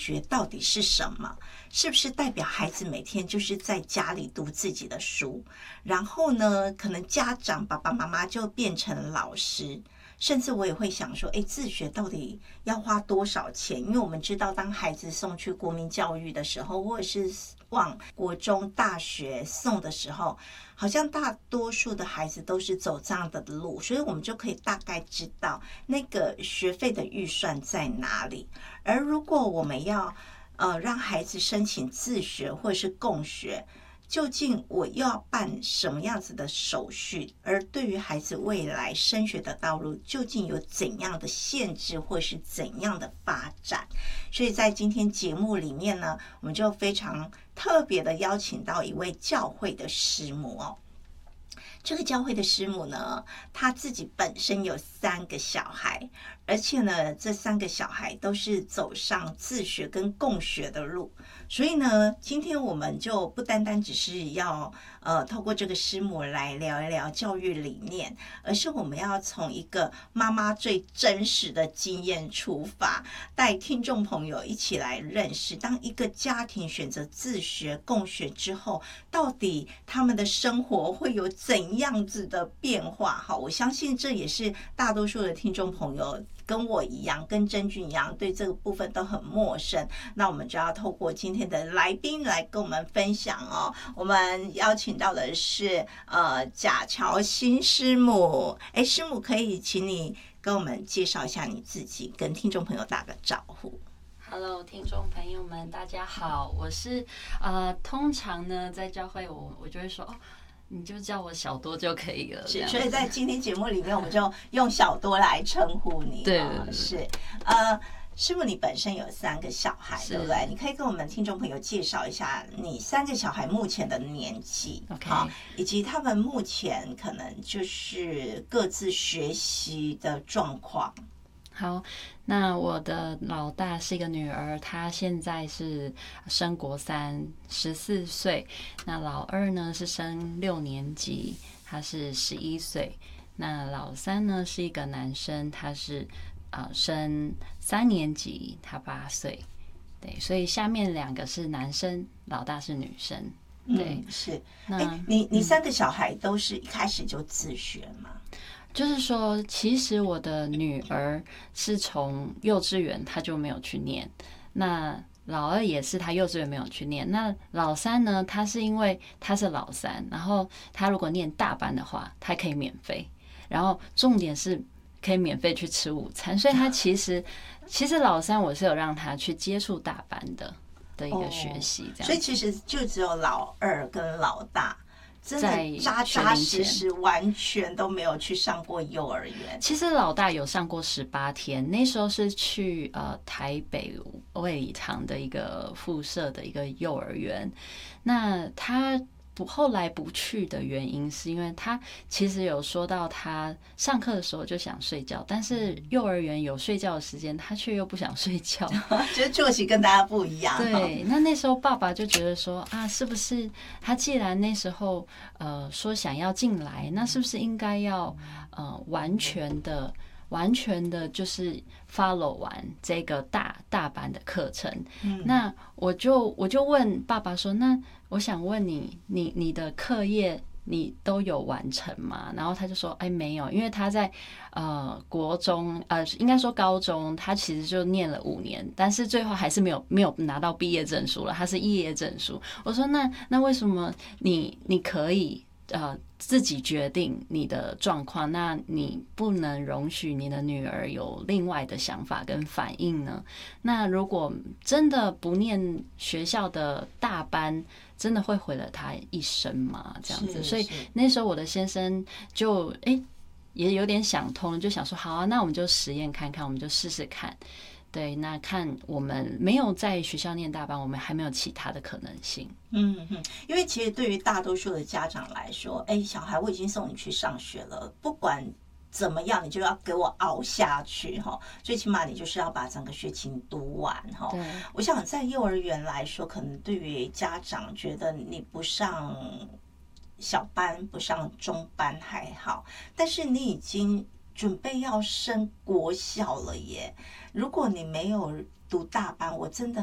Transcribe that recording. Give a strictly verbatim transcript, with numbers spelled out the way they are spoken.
学到底是什么？是不是代表孩子每天就是在家里读自己的书，然后呢，可能家长爸爸妈妈就变成老师？甚至我也会想说，哎，自学到底要花多少钱？因为我们知道，当孩子送去国民教育的时候，或者是往国中、大学送的时候，好像大多数的孩子都是走这样的路，所以我们就可以大概知道那个学费的预算在哪里。而如果我们要呃让孩子申请自学或者是共学，究竟我又要办什么样子的手续？而对于孩子未来升学的道路，究竟有怎样的限制，或是怎样的发展？所以在今天节目里面呢，我们就非常特别的邀请到一位教会的师母哦。这个教会的师母呢，她自己本身有三个小孩，而且呢，这三个小孩都是走上自学跟共学的路。所以呢，今天我们就不单单只是要呃透过这个师母来聊一聊教育理念，而是我们要从一个妈妈最真实的经验出发，带听众朋友一起来认识，当一个家庭选择自学共学之后，到底他们的生活会有怎样子的变化？好，我相信这也是大多数的听众朋友跟我一样，跟真君一样，对这个部分都很陌生。那我们就要透过今天的来宾来跟我们分享哦。我们邀请到的是呃贾乔欣师母。哎，师母可以请你跟我们介绍一下你自己，跟听众朋友打个招呼。 Hello， 听众朋友们，大家好，我是呃，通常呢在教会我我就会说哦，你就叫我小多就可以了。 是，所以在今天节目里面，我们就用小多来称呼你。 对， 是呃。师母，你本身有三个小孩，对不对？你可以跟我们听众朋友介绍一下你三个小孩目前的年纪， OK， 以及他们目前可能就是各自学习的状况。 好，那我的老大是一个女儿，她现在是升国三，十四岁。那老二呢是升六年级，他是十一岁。那老三呢是一个男生，他是呃升三年级，他八岁。对，所以下面两个是男生，老大是女生。对， 嗯、是。 那哎，你你三个小孩都是一开始就自学吗？ 就是说，其实我的女儿是从幼稚园她就没有去念，那老二也是她幼稚园没有去念，那老三呢，他是因为他是老三，然后他如果念大班的话，他可以免费，然后重点是可以免费去吃午餐，所以他其实其实老三我是有让他去接触大班的的一个学习，这样、哦， 所以其实就只有老二跟老大。真的扎扎实实，完全都没有去上过幼儿园。 其实老大有上过十八天，那时候是去呃台北卫理堂的一个附设的一个幼儿园。那他不后来不去的原因，是因为他其实有说到他上课的时候就想睡觉，但是幼儿园有睡觉的时间，他却又不想睡觉， 觉得作息跟大家不一样。 对，那那时候爸爸就觉得说啊，是不是他既然那时候呃说想要进来，那是不是应该要呃完全的。完全的就是 follow 完这个大大班的课程，嗯、那我就我就问爸爸说，那我想问你，你你的课业你都有完成吗？然后他就说，哎，没有，因为他在呃国中呃应该说高中，他其实就念了五年，但是最后还是没有没有拿到毕业证书了，他是肄业证书。我说那那为什么你你可以？呃，自己决定你的状况，那你不能容许你的女儿有另外的想法跟反应呢？那如果真的不念学校的大班，真的会毁了她一生吗？这样子，所以那时候我的先生就哎、欸、也有点想通，就想说好啊，那我们就实验看看，我们就试试看。对，那看我们没有在学校念大班，我们还没有其他的可能性。 嗯嗯，因为其实对于大多数的家长来说，哎，小孩我已经送你去上学了，不管怎么样，你就要给我熬下去哈。最起码你就是要把整个学期读完哈。我想在幼儿园来说，可能对于家长觉得你不上小班、不上中班还好，但是你已经准备要升国小了耶。如果你没有读大班，我真的